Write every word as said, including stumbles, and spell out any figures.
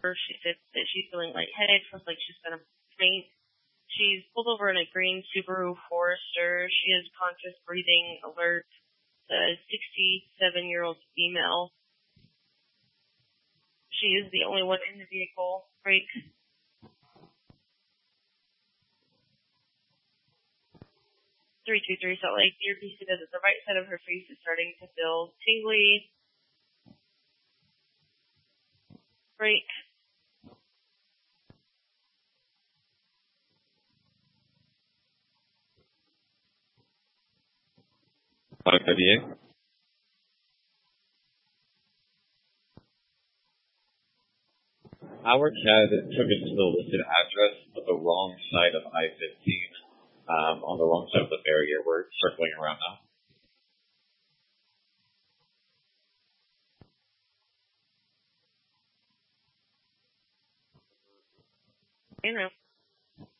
She said that she's feeling lightheaded, feels like she's going to faint. She's pulled over in a green Subaru Forester. She is conscious, breathing, alert. A sixty-seven-year-old female. She is the only one in the vehicle. Break. three two three Salt Lake. The earpiece says that the right side of her face is starting to feel tingly. Break. five thirty-eight. Our CAD took us to the listed address, but the wrong side of I fifteen, um, on the wrong side of the barrier. We're circling around now. You know.